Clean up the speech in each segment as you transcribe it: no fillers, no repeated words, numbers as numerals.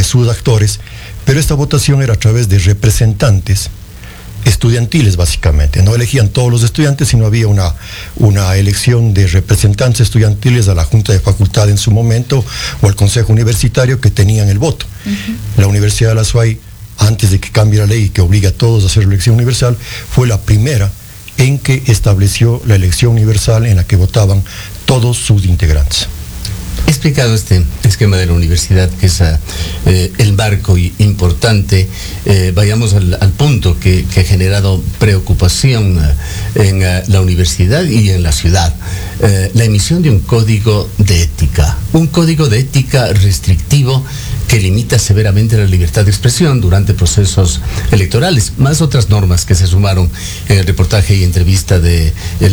sus actores, pero esta votación era a través de representantes estudiantiles, básicamente. No elegían todos los estudiantes, sino había una elección de representantes estudiantiles a la Junta de Facultad en su momento o al Consejo Universitario, que tenían el voto. La Universidad de la SUAY, antes de que cambie la ley que obliga a todos a hacer elección universal, fue la primera en que estableció la elección universal en la que votaban todos sus integrantes. He explicado este esquema de la universidad, que es el marco importante. Vayamos al punto que ha generado preocupación en la universidad y en la ciudad. La emisión de un código de ética. Un código de ética restrictivo que limita severamente la libertad de expresión durante procesos electorales, más otras normas que se sumaron en el reportaje y entrevista del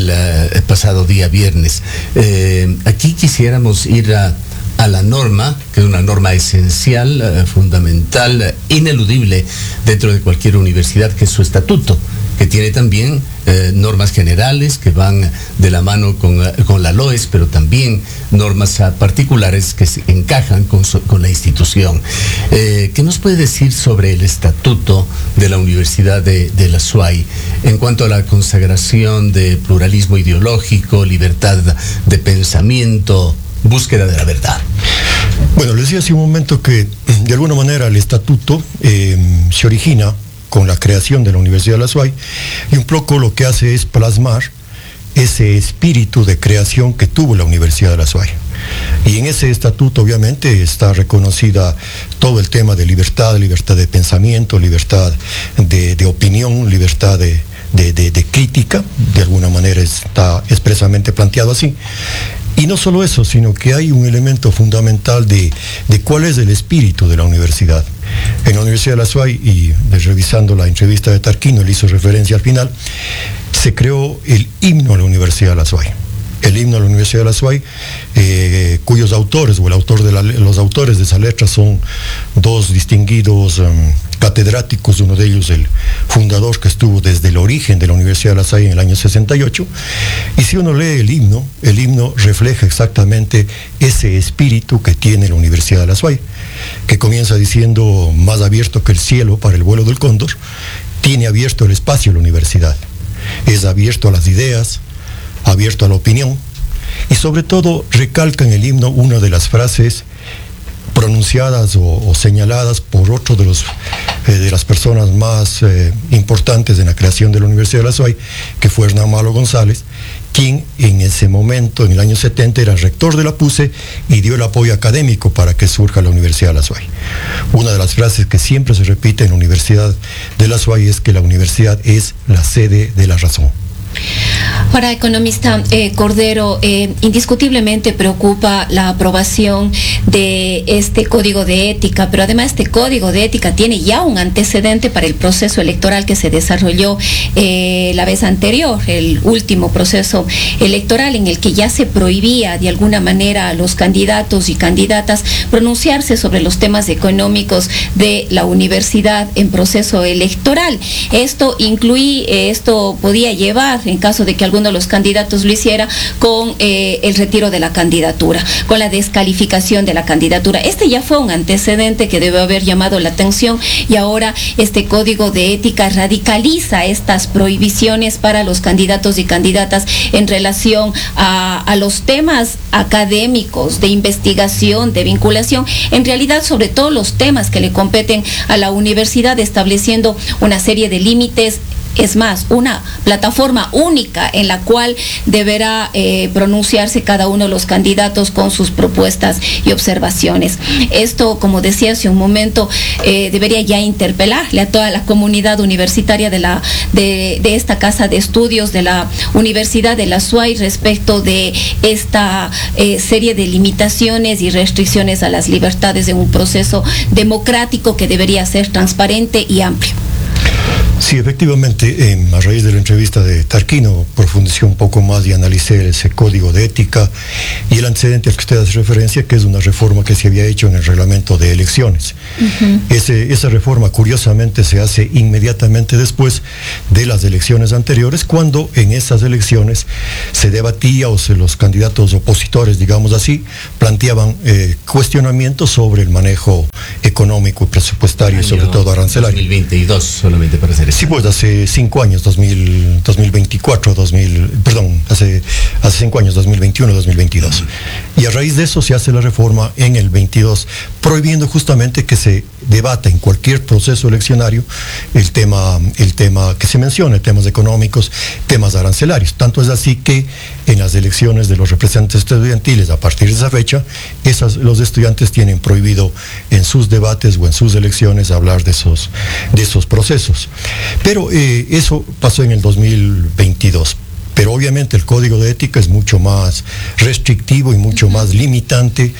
pasado día viernes. Aquí quisiéramos ir a la norma, que es una norma esencial, fundamental, ineludible dentro de cualquier universidad, que es su estatuto, que tiene también normas generales que van de la mano con la LOES, pero también normas particulares que se encajan con la institución. ¿Qué nos puede decir sobre el estatuto de la Universidad de la SUAY en cuanto a la consagración de pluralismo ideológico, libertad de pensamiento, búsqueda de la verdad? Bueno, les decía hace un momento que de alguna manera el estatuto se origina con la creación de la Universidad de la SUAY, y un poco lo que hace es plasmar ese espíritu de creación que tuvo la Universidad de la SUAY. Y en ese estatuto obviamente está reconocida todo el tema de libertad de pensamiento, libertad de opinión, libertad de crítica, de alguna manera está expresamente planteado así. Y no solo eso, sino que hay un elemento fundamental de cuál es el espíritu de la universidad. En la Universidad de la SUAY, y revisando la entrevista de Tarquino, él hizo referencia al final, se creó el himno a la Universidad de la SUAY. El himno a la Universidad de la SUAY, cuyos autores, o los autores de esa letra son dos distinguidos catedráticos, uno de ellos el fundador que estuvo desde el origen de la Universidad de la SUAY en el año 68, y si uno lee el himno refleja exactamente ese espíritu que tiene la Universidad de la SUAY, que comienza diciendo: más abierto que el cielo para el vuelo del cóndor, tiene abierto el espacio la universidad, es abierto a las ideas, abierto a la opinión, y sobre todo recalca en el himno una de las frases pronunciadas o señaladas por otro de las personas más importantes en la creación de la Universidad de la SUAY, que fue Hernán Malo González, quien en ese momento, en el año 70, era rector de la PUCE y dio el apoyo académico para que surja la Universidad de la SUAY. Una de las frases que siempre se repite en la Universidad de la SUAY es que la universidad es la sede de la razón. Ahora, economista Cordero, indiscutiblemente preocupa la aprobación de este código de ética, pero además este código de ética tiene ya un antecedente para el proceso electoral que se desarrolló la vez anterior, el último proceso electoral, en el que ya se prohibía de alguna manera a los candidatos y candidatas pronunciarse sobre los temas económicos de la universidad en proceso electoral. Esto podía llevar, en caso de que alguno de los candidatos lo hiciera, con el retiro de la candidatura, con la descalificación de la candidatura. Este ya fue un antecedente que debe haber llamado la atención, y ahora este código de ética radicaliza estas prohibiciones para los candidatos y candidatas en relación a los temas académicos, de investigación, de vinculación, en realidad sobre todo los temas que le competen a la universidad, estableciendo una serie de límites. Es más, una plataforma única en la cual deberá pronunciarse cada uno de los candidatos con sus propuestas y observaciones. Esto, como decía hace un momento, debería ya interpelarle a toda la comunidad universitaria de esta casa de estudios de la Universidad de la SUAY respecto de esta serie de limitaciones y restricciones a las libertades de un proceso democrático que debería ser transparente y amplio. Sí, efectivamente, a raíz de la entrevista de Tarquino, profundicé un poco más y analicé ese código de ética y el antecedente al que usted hace referencia, que es una reforma que se había hecho en el reglamento de elecciones. Esa reforma, curiosamente, se hace inmediatamente después de las elecciones anteriores, cuando en esas elecciones se debatía, los candidatos opositores, digamos así, planteaban cuestionamientos sobre el manejo económico, presupuestario y sobre todo arancelario. 2022 solamente para hacer eso. Sí, pues hace 5 años, 2024, hace 5 años, 2021, 2022. Y a raíz de eso se hace la reforma en el 22, prohibiendo justamente que se debata en cualquier proceso eleccionario el tema que se mencione, temas económicos, temas arancelarios. Tanto es así que en las elecciones de los representantes estudiantiles, a partir de esa fecha, los estudiantes tienen prohibido en sus debates o en sus elecciones hablar de esos procesos. Pero eso pasó en el 2022. Pero obviamente el Código de Ética es mucho más restrictivo y mucho más limitante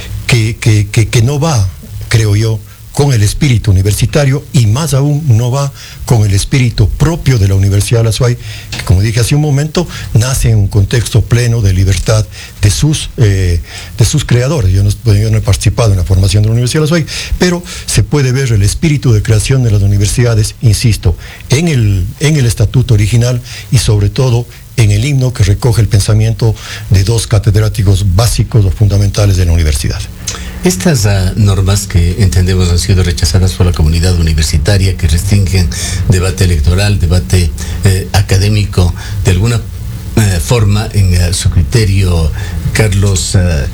que no va, creo yo, con el espíritu universitario y más aún no va con el espíritu propio de la Universidad de la SUAY, que como dije hace un momento, nace en un contexto pleno de libertad de sus creadores. Yo no he participado en la formación de la Universidad de la SUAY, pero se puede ver el espíritu de creación de las universidades, insisto, en el estatuto original y sobre todo en el himno que recoge el pensamiento de 2 catedráticos básicos o fundamentales de la universidad. Estas normas que entendemos han sido rechazadas por la comunidad universitaria, que restringen debate electoral, debate académico, de alguna forma, en su criterio, Carlos,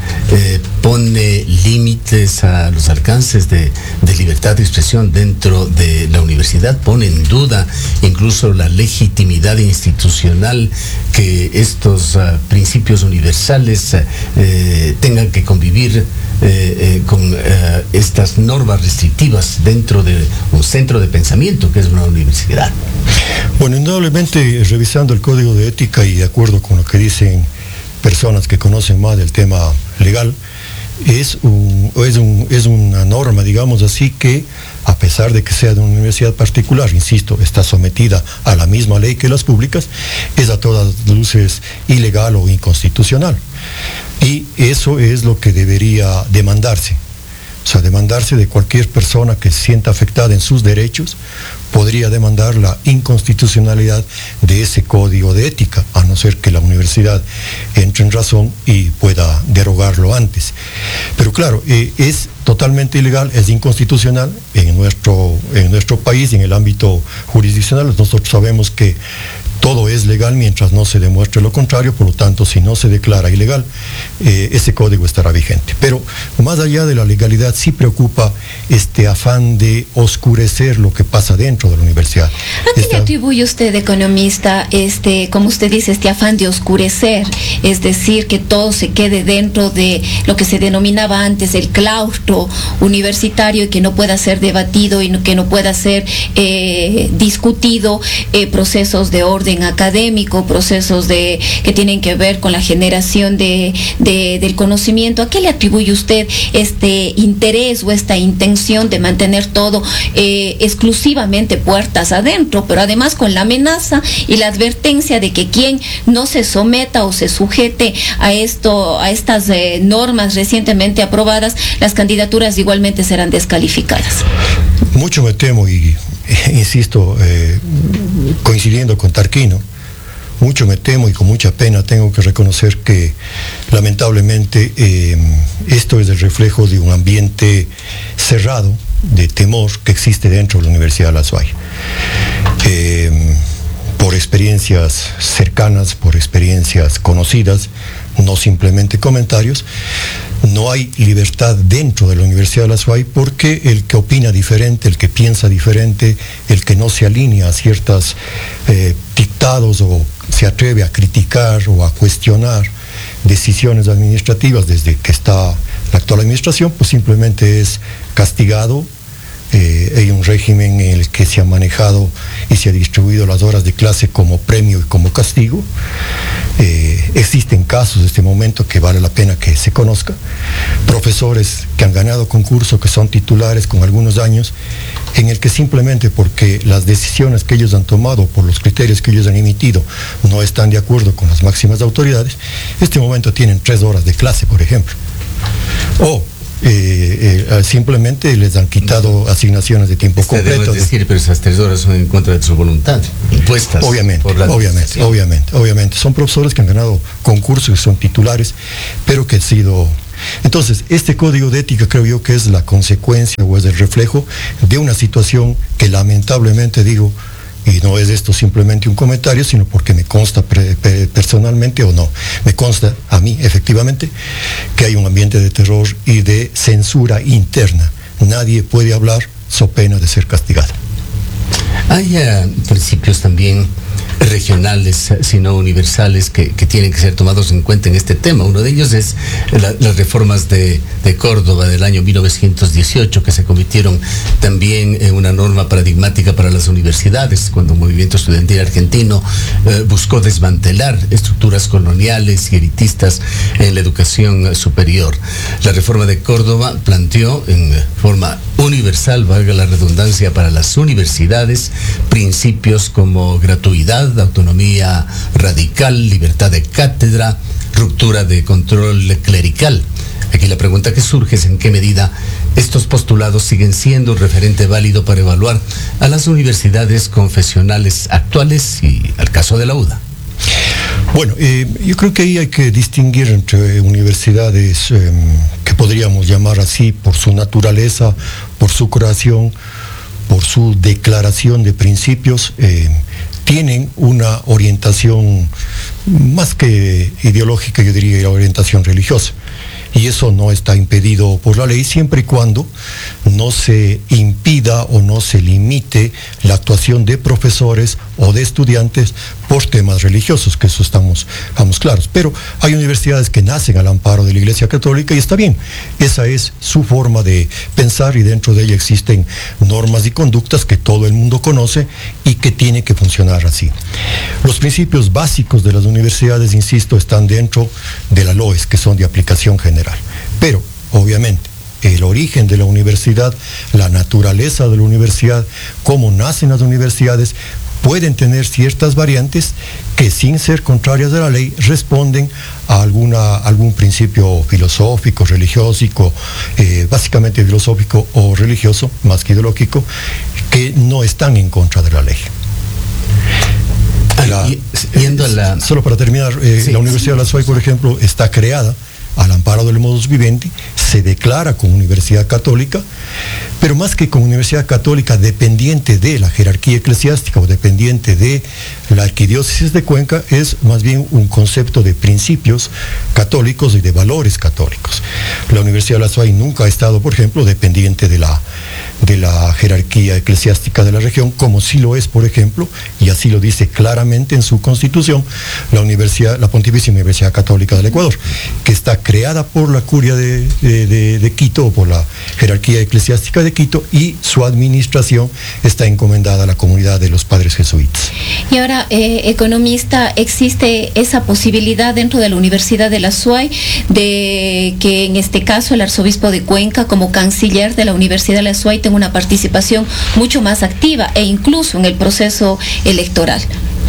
pone límites a los alcances de libertad de expresión dentro de la universidad, pone en duda incluso la legitimidad institucional que estos principios universales tengan que convivir con estas normas restrictivas dentro de un centro de pensamiento que es una universidad. Bueno, indudablemente, revisando el Código de Ética y de acuerdo con lo que dicen personas que conocen más del tema legal, es una norma, digamos así, que a pesar de que sea de una universidad particular, insisto, está sometida a la misma ley que las públicas, es a todas luces ilegal o inconstitucional. Y eso es lo que debería demandarse. O sea, demandarse de cualquier persona que se sienta afectada en sus derechos, podría demandar la inconstitucionalidad de ese código de ética, a no ser que la universidad entre en razón y pueda derogarlo antes. Pero claro, es totalmente ilegal, es inconstitucional en nuestro país, en el ámbito jurisdiccional. Nosotros sabemos que todo es legal mientras no se demuestre lo contrario, por lo tanto, si no se declara ilegal, ese código estará vigente. Pero más allá de la legalidad, sí preocupa este afán de oscurecer lo que pasa dentro de la universidad. ¿A qué le atribuye usted, economista, como usted dice, este afán de oscurecer? Es decir, que todo se quede dentro de lo que se denominaba antes el claustro universitario y que no pueda ser debatido y que no pueda ser discutido, procesos de orden académico, procesos que tienen que ver con la generación del conocimiento. ¿A qué le atribuye usted este interés o esta intención de mantener todo exclusivamente puertas adentro, pero además con la amenaza y la advertencia de que quien no se someta o se sujete a estas normas recientemente aprobadas, las candidaturas igualmente serán descalificadas? Mucho me temo y insisto, coincidiendo con Tarquino, mucho me temo y con mucha pena tengo que reconocer que lamentablemente esto es el reflejo de un ambiente cerrado de temor que existe dentro de la Universidad de la SUAY. Por experiencias cercanas, por experiencias conocidas, no simplemente comentarios, no hay libertad dentro de la Universidad de la SUAY porque el que opina diferente, el que piensa diferente, el que no se alinea a ciertos dictados o se atreve a criticar o a cuestionar decisiones administrativas desde que está la actual administración, pues simplemente es castigado. Hay un régimen en el que se ha manejado y se ha distribuido las horas de clase como premio y como castigo. Existen casos de este momento que vale la pena que se conozca. Profesores que han ganado concurso, que son titulares con algunos años, en el que simplemente porque las decisiones que ellos han tomado, por los criterios que ellos han emitido, no están de acuerdo con las máximas autoridades, en este momento tienen 3 horas de clase, por ejemplo. O simplemente les han quitado asignaciones de tiempo completo. Decir, pero esas 3 horas son en contra de su voluntad, impuestas. Obviamente. Son profesores que han ganado concursos y son titulares, pero que han sido Entonces, este código de ética creo yo que es la consecuencia o es el reflejo de una situación que lamentablemente digo, y no es esto simplemente un comentario, sino porque me consta personalmente o no, me consta a mí efectivamente que hay un ambiente de terror y de censura interna. Nadie puede hablar so pena de ser castigado. Hay principios también regionales, sino universales, que tienen que ser tomados en cuenta en este tema. Uno de ellos es las reformas de Córdoba del año 1918, que se convirtieron también en una norma paradigmática para las universidades, cuando el movimiento estudiantil argentino buscó desmantelar estructuras coloniales y elitistas en la educación superior. La reforma de Córdoba planteó en forma universal, valga la redundancia, para las universidades, principios como gratuidad, autonomía radical, libertad de cátedra, ruptura de control clerical. Aquí la pregunta que surge es en qué medida estos postulados siguen siendo un referente válido para evaluar a las universidades confesionales actuales y al caso de la UDA. Bueno, yo creo que ahí hay que distinguir entre universidades que podríamos llamar así por su naturaleza, por su creación, por su declaración de principios, tienen una orientación más que ideológica, yo diría orientación religiosa. Y eso no está impedido por la ley siempre y cuando no se impida o no se limite la actuación de profesores o de estudiantes por temas religiosos, que eso estamos claros. Pero hay universidades que nacen al amparo de la Iglesia Católica y está bien. Esa es su forma de pensar y dentro de ella existen normas y conductas que todo el mundo conoce y que tiene que funcionar así. Los principios básicos de las universidades, insisto, están dentro de la LOES, que son de aplicación general. Pero, obviamente, el origen de la universidad, la naturaleza de la universidad, cómo nacen las universidades, pueden tener ciertas variantes que sin ser contrarias de la ley responden a algún principio filosófico, religioso, básicamente filosófico o religioso, más que ideológico, que no están en contra de la ley. Solo para terminar, la Universidad de la SUAY, por ejemplo, está creada al amparo del modus vivendi, se declara como universidad católica, pero más que como universidad católica dependiente de la jerarquía eclesiástica o dependiente de la arquidiócesis de Cuenca, es más bien un concepto de principios católicos y de valores católicos. La Universidad de la SUAY nunca ha estado, por ejemplo, dependiente de la jerarquía eclesiástica de la región, como sí lo es, por ejemplo, y así lo dice claramente en su constitución, la Pontificia Universidad Católica del Ecuador, que está creada por la curia de Quito o por la jerarquía eclesiástica de Quito, y su administración está encomendada a la comunidad de los padres jesuitas. Y ahora, economista, ¿existe esa posibilidad dentro de la Universidad de la SUAY de que en este caso el arzobispo de Cuenca, como canciller de la Universidad de la SUAY, tenga una participación mucho más activa e incluso en el proceso electoral?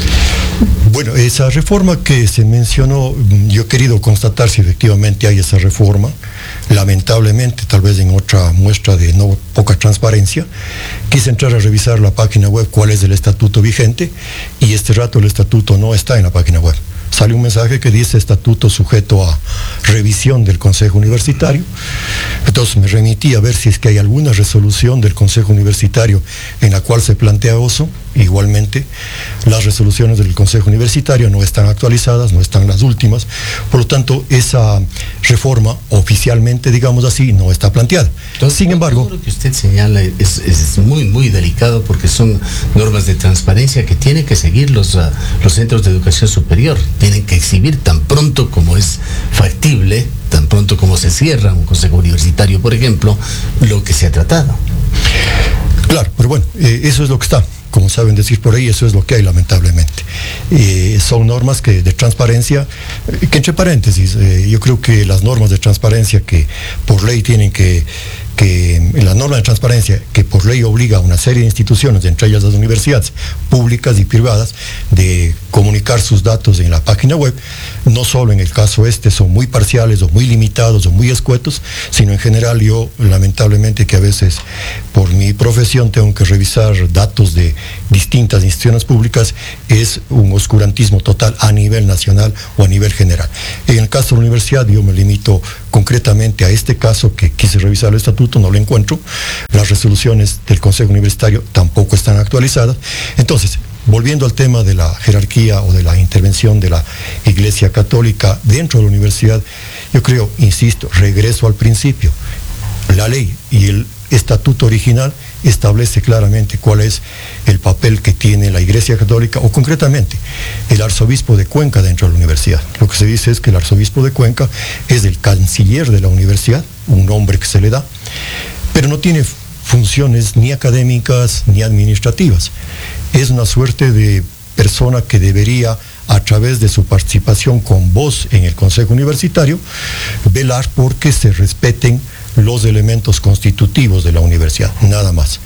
Bueno, esa reforma que se mencionó, yo he querido constatar si efectivamente hay esa reforma. Lamentablemente, tal vez en otra muestra de no poca transparencia, quise entrar a revisar la página web cuál es el estatuto vigente, y este rato el estatuto no está en la página web. Sale un mensaje que dice estatuto sujeto a revisión del Consejo Universitario. Entonces me remití a ver si es que hay alguna resolución del Consejo Universitario en la cual se plantea eso. Igualmente, las resoluciones del Consejo Universitario no están actualizadas, no están las últimas. Por lo tanto, esa reforma oficialmente, digamos así, no está planteada. Entonces, sin embargo, todo lo que usted señala es muy, muy delicado, porque son normas de transparencia que tienen que seguir los centros de educación superior. Tienen que exhibir tan pronto como es factible, tan pronto como se cierra un consejo universitario, por ejemplo, lo que se ha tratado. Claro, pero bueno, eso es lo que está. Como saben decir por ahí, eso es lo que hay, lamentablemente. Son normas de transparencia, que entre paréntesis, yo creo que las normas de transparencia que por ley tienen que norma de transparencia que por ley obliga a una serie de instituciones, entre ellas las universidades públicas y privadas, de comunicar sus datos en la página web, no solo en el caso son muy parciales o muy limitados o muy escuetos, sino en general yo lamentablemente que a veces por mi profesión tengo que revisar datos de distintas instituciones públicas, es un oscurantismo total a nivel nacional o a nivel general. En el caso de la universidad yo me limito concretamente a este caso que quise revisar el estatuto, no lo encuentro, las resoluciones del Consejo Universitario tampoco están actualizadas. Entonces, volviendo al tema de la jerarquía o de la intervención de la Iglesia Católica dentro de la universidad, yo creo, insisto, regreso al principio, la ley y el estatuto original establece claramente cuál es el papel que tiene la Iglesia Católica o concretamente el arzobispo de Cuenca dentro de la universidad. Lo que se dice es que el arzobispo de Cuenca es el canciller de la universidad, un nombre que se le da, pero no tiene funciones ni académicas ni administrativas. Es una suerte de persona que debería, a través de su participación con voz en el Consejo Universitario, velar porque se respeten los elementos constitutivos de la universidad, nada más.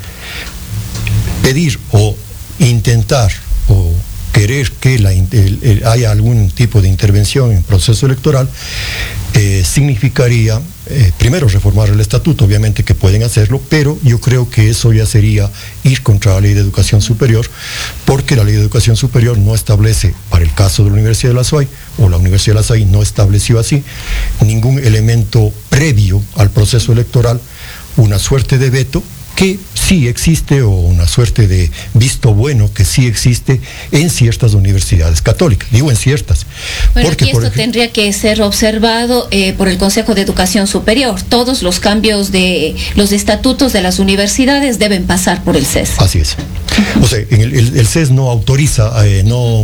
Pedir o intentar o querer que haya algún tipo de intervención en el proceso electoral significaría primero reformar el estatuto, obviamente que pueden hacerlo, pero yo creo que eso ya sería ir contra la Ley de Educación Superior, porque la Ley de Educación Superior no establece, para el caso de la Universidad de la SUAY, o la Universidad de la SUAY no estableció así, ningún elemento previo al proceso electoral, una suerte de veto que sí existe, o una suerte de visto bueno que sí existe en ciertas universidades católicas, digo en ciertas. Bueno, porque aquí esto tendría que ser observado por el Consejo de Educación Superior. Todos los cambios de los estatutos de las universidades deben pasar por el CES. Así es. O sea, el CES no autoriza, no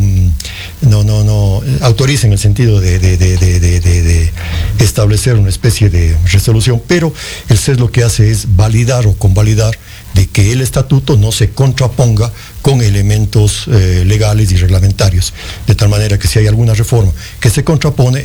autoriza en el sentido de establecer una especie de resolución, pero el CES lo que hace es validar o convalidar de que el estatuto no se contraponga con elementos legales y reglamentarios, de tal manera que si hay alguna reforma que se contrapone,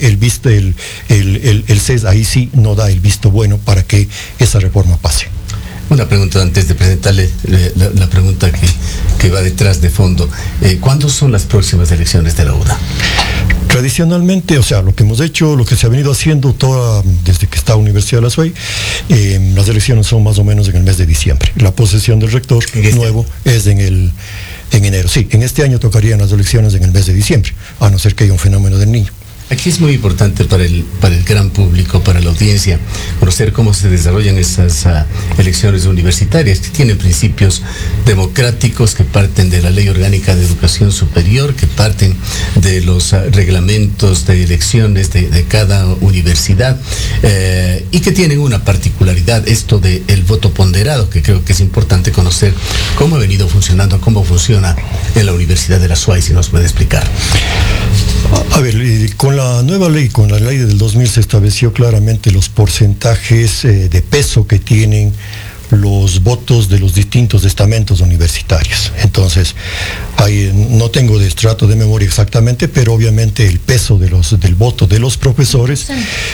el CES ahí sí no da el visto bueno para que esa reforma pase. Una pregunta antes de presentarle la pregunta que va detrás de fondo. ¿Cuándo son las próximas elecciones de la UDA? Tradicionalmente, o sea, lo que hemos hecho, lo que se ha venido haciendo desde que está Universidad de la SUAY, las elecciones son más o menos en el mes de diciembre. La posesión del rector nuevo es en enero. Sí, en este año tocarían las elecciones en el mes de diciembre, a no ser que haya un fenómeno del niño. Aquí es muy importante para el gran público, para la audiencia, conocer cómo se desarrollan esas elecciones universitarias, que tienen principios democráticos, que parten de la Ley Orgánica de Educación Superior, que parten de los reglamentos de elecciones de cada universidad, y que tienen una particularidad, esto del voto ponderado, que creo que es importante conocer cómo ha venido funcionando, cómo funciona en la Universidad de la SUAY, si nos puede explicar. A ver, con la nueva ley, con la ley del 2000 se estableció claramente los porcentajes de peso que tienen los votos de los distintos estamentos universitarios. Entonces, no tengo de estrato de memoria exactamente, pero obviamente el peso del voto de los profesores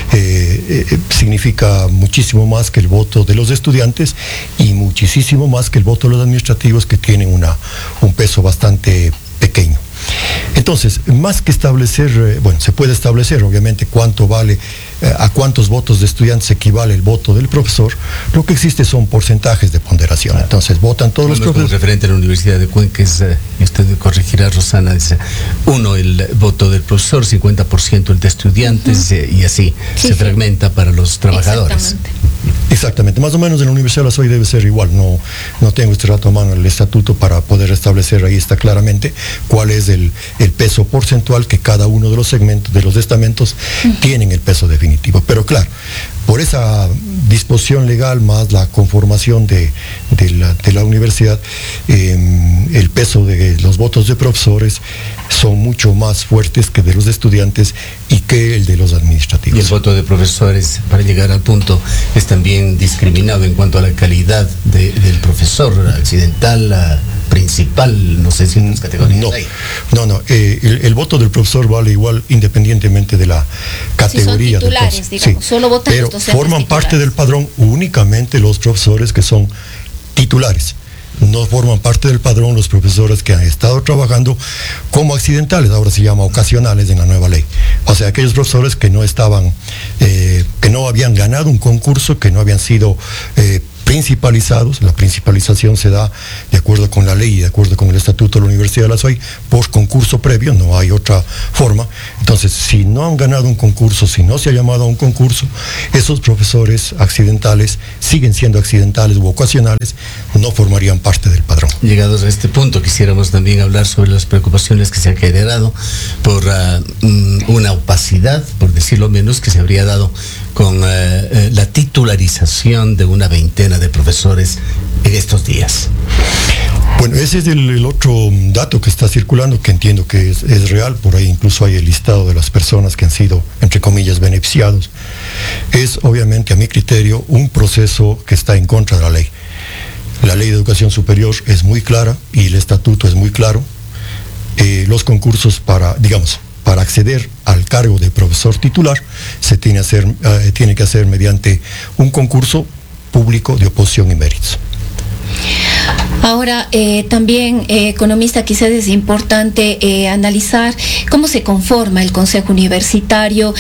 significa muchísimo más que el voto de los estudiantes y muchísimo más que el voto de los administrativos, que tienen un peso bastante pequeño. Entonces, más que establecer, se puede establecer obviamente cuánto vale, a cuántos votos de estudiantes equivale el voto del profesor. Lo que existe son porcentajes de ponderación. Entonces, votan todos los profesores. Como referente a la Universidad de Cuenca, y usted corregirá, Rosana, es el voto del profesor, 50% el de estudiantes, y así se fragmenta para los trabajadores. Exactamente, más o menos en la Universidad de la SUAY debe ser igual. No tengo este rato a mano el estatuto para poder establecer, ahí está claramente cuál es el peso porcentual que cada uno de los segmentos, de los estamentos, tienen el peso definitivo. Pero claro, por esa disposición legal más la conformación de la universidad, el peso de los votos de profesores son mucho más fuertes que de los estudiantes y que el de los administrativos. Y el voto de profesores, para llegar al punto, es también discriminado en cuanto a la calidad del profesor, accidental, principal, no sé si en las categorías no, hay. No, el voto del profesor vale igual independientemente de la categoría. Si son titulares, digamos, solo votan pero los docentes forman titulares. parte del padrón únicamente los profesores que son titulares. No forman parte del padrón los profesores que han estado trabajando como accidentales, ahora se llama ocasionales en la nueva ley. O sea, aquellos profesores que no estaban, que no habían ganado un concurso, que no habían sido principalizados. La principalización se da de acuerdo con la ley y de acuerdo con el estatuto de la Universidad de la SUAY por concurso previo, no hay otra forma. Entonces, si no han ganado un concurso, si no se ha llamado a un concurso, esos profesores accidentales siguen siendo accidentales u ocasionales, no formarían parte del padrón. Llegados a este punto, quisiéramos también hablar sobre las preocupaciones que se han generado por una opacidad, por decirlo menos, que se habría dado con la titularización de una veintena de profesores en estos días. Bueno, ese es el otro dato que está circulando, que entiendo que es real. Por ahí incluso hay el listado de las personas que han sido, entre comillas, beneficiados. Es obviamente, a mi criterio, un proceso que está en contra de la ley. La ley de educación superior es muy clara y el estatuto es muy claro. Los concursos para acceder al cargo de profesor titular se tiene que hacer mediante un concurso público de oposición y méritos. Ahora, también, economista, quizás es importante analizar cómo se conforma el Consejo Universitario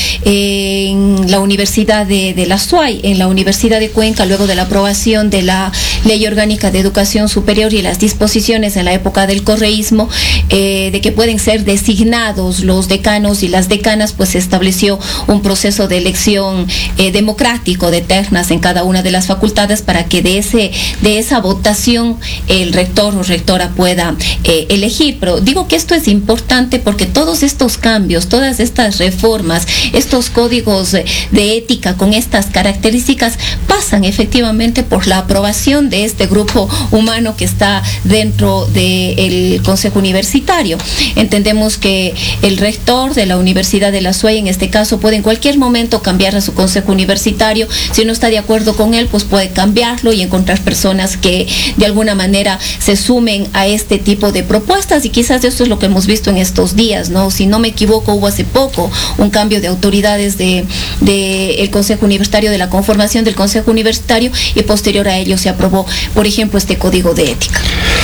en la Universidad de la SUAY, en la Universidad de Cuenca, luego de la aprobación de la Ley Orgánica de Educación Superior y las disposiciones en la época del correísmo, de que pueden ser designados los decanos y las decanas, pues se estableció un proceso de elección democrático de ternas en cada una de las facultades para que de esa votación el rector o rectora pueda elegir. Pero digo que esto es importante porque todos estos cambios, todas estas reformas, estos códigos de ética con estas características pasan efectivamente por la aprobación de este grupo humano que está dentro del Consejo Universitario. Entendemos que el rector de la Universidad de la SUAY, en este caso, puede en cualquier momento cambiar a su Consejo Universitario. Si no está de acuerdo con él, pues puede cambiarlo y encontrar personas que de alguna manera se sumen a este tipo de propuestas, y quizás esto es lo que hemos visto en estos días, ¿no? Si no me equivoco, hubo hace poco un cambio de autoridades del Consejo Universitario, de la conformación del Consejo Universitario, y posterior a ello se aprobó, por ejemplo, este código de ética.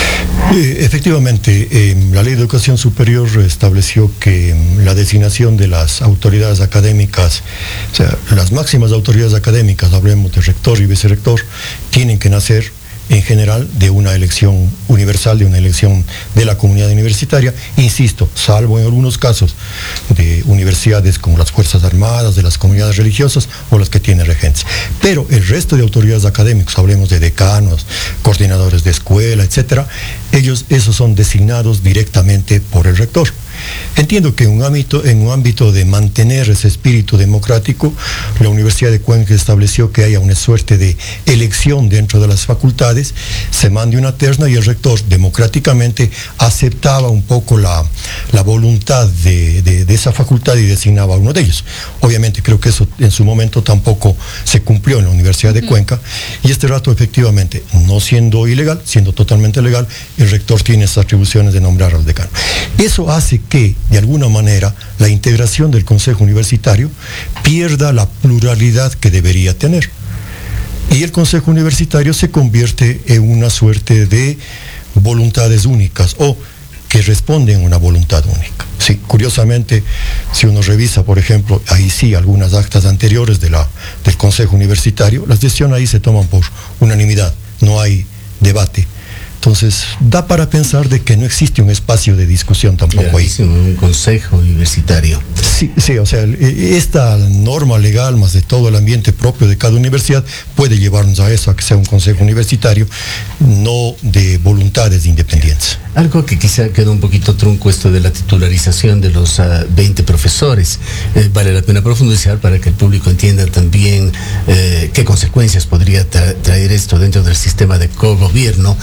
Efectivamente, la Ley de Educación Superior estableció que la designación de las autoridades académicas, o sea, las máximas autoridades académicas, hablemos de rector y vicerrector, tienen que nacer en general de una elección universal, de una elección de la comunidad universitaria, insisto, salvo en algunos casos de universidades como las Fuerzas Armadas, de las comunidades religiosas o las que tienen regentes. Pero el resto de autoridades académicas, hablemos de decanos, coordinadores de escuela, etcétera, esos son designados directamente por el rector. Entiendo que en un ámbito de mantener ese espíritu democrático, la Universidad de Cuenca estableció que haya una suerte de elección dentro de las facultades, se mande una terna y el rector democráticamente aceptaba un poco la voluntad de esa facultad y designaba a uno de ellos. Obviamente creo que eso en su momento tampoco se cumplió en la Universidad de Cuenca, y este rato efectivamente, no siendo ilegal, siendo totalmente legal, el rector tiene esas atribuciones de nombrar al decano. Eso hace que, de alguna manera, la integración del Consejo Universitario pierda la pluralidad que debería tener. Y el Consejo Universitario se convierte en una suerte de voluntades únicas o que responden a una voluntad única. Sí, curiosamente, si uno revisa, por ejemplo, ahí sí, algunas actas anteriores del Consejo Universitario, las decisiones ahí se toman por unanimidad, no hay debate. Entonces, da para pensar de que no existe un espacio de discusión tampoco ahí. Un consejo universitario. Sí, o sea, esta norma legal, más de todo el ambiente propio de cada universidad, puede llevarnos a eso, a que sea un consejo universitario, no de voluntades independientes. Algo que quizá quedó un poquito trunco, esto de la titularización de los 20 profesores. Vale la pena profundizar para que el público entienda también qué consecuencias podría traer esto dentro del sistema de cogobierno, que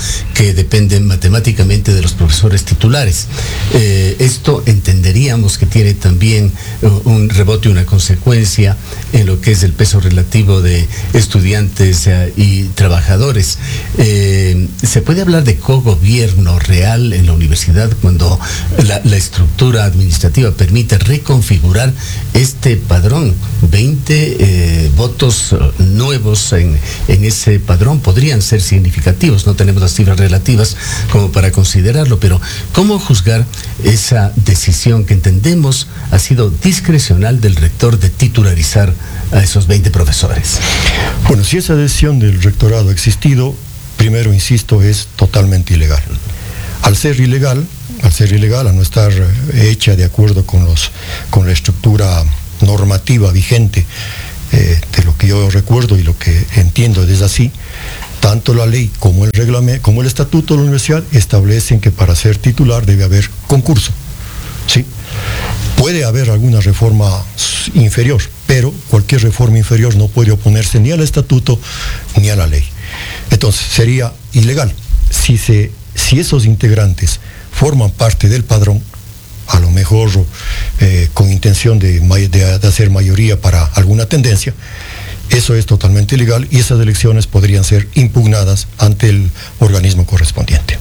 que dependen matemáticamente de los profesores titulares. Esto entenderíamos que tiene también un rebote, una consecuencia en lo que es el peso relativo de estudiantes y trabajadores. ¿Se puede hablar de cogobierno real en la universidad cuando la estructura administrativa permite reconfigurar este padrón? 20 votos nuevos en ese padrón podrían ser significativos. No tenemos las cifras relativas como para considerarlo, pero ¿cómo juzgar esa decisión que entendemos ha sido discrecional del rector de titularizar a esos 20 profesores? Bueno, si esa decisión del rectorado ha existido, primero, insisto, es totalmente ilegal. Al ser ilegal, a no estar hecha de acuerdo con la estructura normativa vigente, de lo que yo recuerdo y lo que entiendo es así, tanto la ley como el reglamento, como el estatuto de la universidad establecen que para ser titular debe haber concurso. ¿Sí? Puede haber alguna reforma inferior, pero cualquier reforma inferior no puede oponerse ni al estatuto ni a la ley. Entonces sería ilegal. Si esos integrantes forman parte del padrón, a lo mejor con intención de hacer mayoría para alguna tendencia, eso es totalmente ilegal y esas elecciones podrían ser impugnadas ante el organismo correspondiente.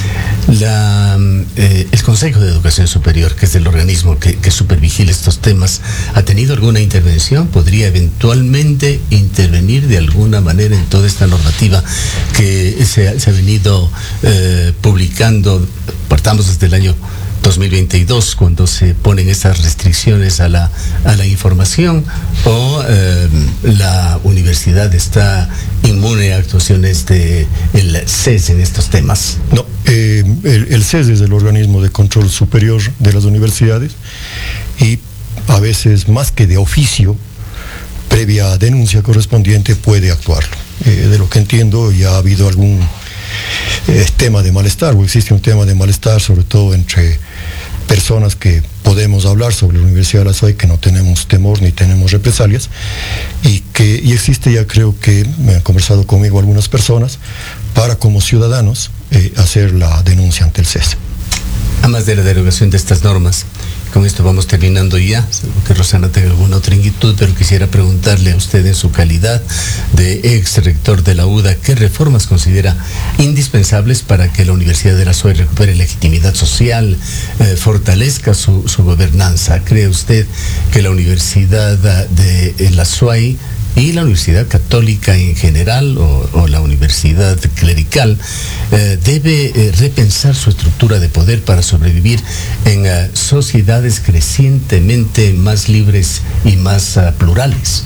El Consejo de Educación Superior, que es el organismo que supervigila estos temas, ¿ha tenido alguna intervención? ¿Podría eventualmente intervenir de alguna manera en toda esta normativa que se ha venido publicando? Partamos desde el año 2022, cuando se ponen esas restricciones a la información, o la universidad está inmune a actuaciones del CES en estos temas? No, el CES es el organismo de control superior de las universidades y a veces más que de oficio, previa denuncia correspondiente, puede actuarlo. De lo que entiendo, ya ha habido algún tema de malestar, o existe un tema de malestar, sobre todo entre personas que podemos hablar sobre la Universidad de la SUAY, que no tenemos temor ni tenemos represalias, y existe, ya creo que me han conversado conmigo algunas personas, para como ciudadanos hacer la denuncia ante el CES. Además de la derogación de estas normas, con esto vamos terminando ya, salvo que Rosana tenga alguna otra inquietud, pero quisiera preguntarle a usted en su calidad de ex rector de la UDA, ¿qué reformas considera indispensables para que la Universidad de la SUAY recupere legitimidad social, fortalezca su gobernanza? ¿Cree usted que la Universidad de la SUAY y la Universidad Católica en general, o la Universidad Clerical, debe repensar su estructura de poder para sobrevivir en sociedades crecientemente más libres y más plurales?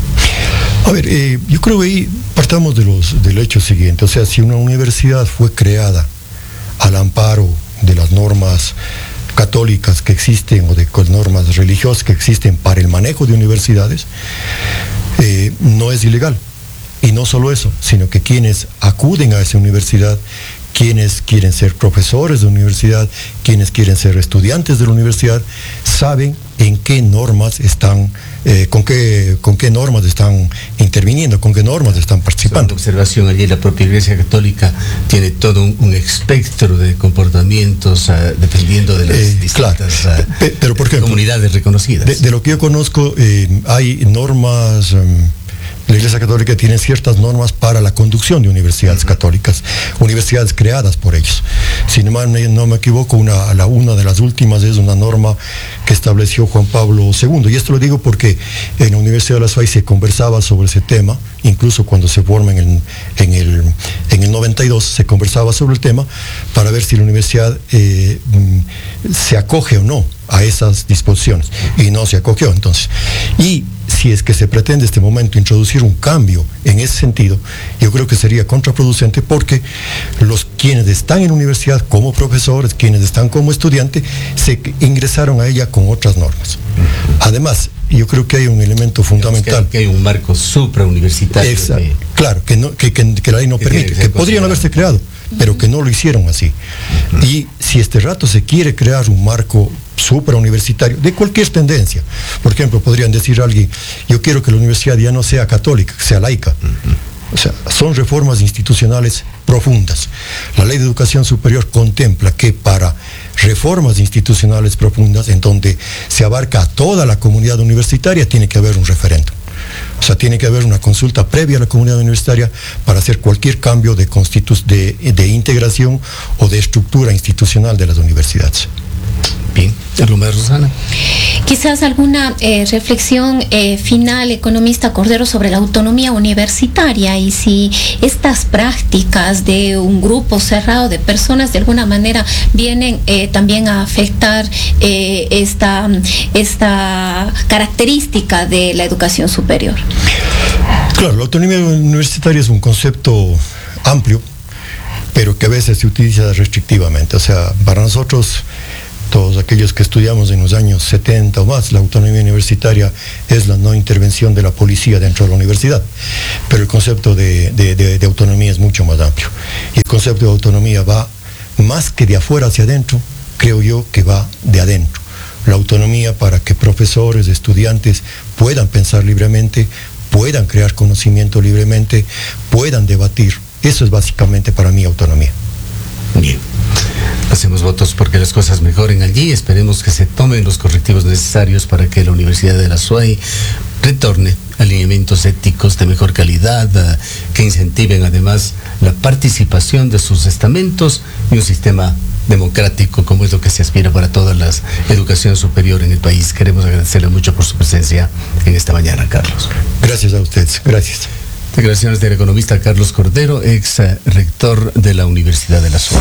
A ver, yo creo que ahí partamos del hecho siguiente. O sea, si una universidad fue creada al amparo de las normas católicas que existen o de normas religiosas que existen para el manejo de universidades, no es ilegal. Y no solo eso, sino que quienes acuden a esa universidad, quienes quieren ser profesores de la universidad, quienes quieren ser estudiantes de la universidad, saben en qué normas están, con qué normas están interviniendo, con qué normas están participando. Una observación allí, la propia Iglesia Católica tiene todo un espectro de comportamientos dependiendo de las distintas pero por ejemplo, comunidades reconocidas. De lo que yo conozco, hay normas. La Iglesia Católica tiene ciertas normas para la conducción de universidades católicas, universidades creadas por ellos. Si no me equivoco, una de las últimas es una norma que estableció Juan Pablo II. Y esto lo digo porque en la Universidad de la SUAY se conversaba sobre ese tema, incluso cuando se forma en el 92, se conversaba sobre el tema para ver si la universidad se acoge o no a esas disposiciones, y no se acogió entonces. Y si es que se pretende en este momento introducir un cambio en ese sentido, yo creo que sería contraproducente, porque quienes están en la universidad como profesores, quienes están como estudiantes, se ingresaron a ella con otras normas. Además, yo creo que hay un elemento fundamental. Que hay un marco suprauniversitario. Exacto. Claro, que la ley no permite, que podrían haberse creado, pero que no lo hicieron así. Y si este rato se quiere crear un marco suprauniversitario de cualquier tendencia, por ejemplo, podrían decir a alguien: yo quiero que la universidad ya no sea católica, que sea laica. O sea, son reformas institucionales profundas. La Ley de Educación Superior contempla que para reformas institucionales profundas, en donde se abarca a toda la comunidad universitaria, tiene que haber un referéndum. O sea, tiene que haber una consulta previa a la comunidad universitaria para hacer cualquier cambio de integración o de estructura institucional de las universidades. Bien, ¿algo más, Rosana? Quizás alguna reflexión final, economista Cordero, sobre la autonomía universitaria y si estas prácticas de un grupo cerrado de personas de alguna manera vienen también a afectar esta característica de la educación superior. Claro, la autonomía universitaria es un concepto amplio, pero que a veces se utiliza restrictivamente. O sea, para nosotros, todos aquellos que estudiamos en los años 70 o más, la autonomía universitaria es la no intervención de la policía dentro de la universidad. Pero el concepto de autonomía es mucho más amplio. Y el concepto de autonomía va más que de afuera hacia adentro, creo yo que va de adentro. La autonomía para que profesores, estudiantes puedan pensar libremente, puedan crear conocimiento libremente, puedan debatir. Eso es básicamente para mí autonomía. Bien. Hacemos votos porque las cosas mejoren allí. Esperemos que se tomen los correctivos necesarios para que la Universidad de la SUAY retorne a lineamientos éticos de mejor calidad, que incentiven además la participación de sus estamentos y un sistema democrático como es lo que se aspira para toda la educación superior en el país. Queremos agradecerle mucho por su presencia en esta mañana, Carlos. Gracias a ustedes. Gracias. Declaraciones del economista Carlos Cordero, ex rector de la Universidad de la SUAY.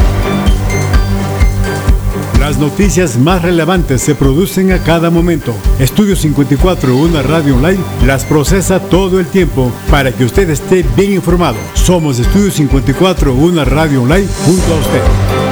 Las noticias más relevantes se producen a cada momento. Estudio 54, una radio online, las procesa todo el tiempo para que usted esté bien informado. Somos Estudio 54, una radio online junto a usted.